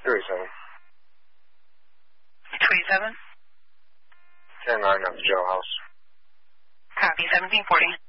37. 27? 10-9 at the jailhouse. Copy, 1740.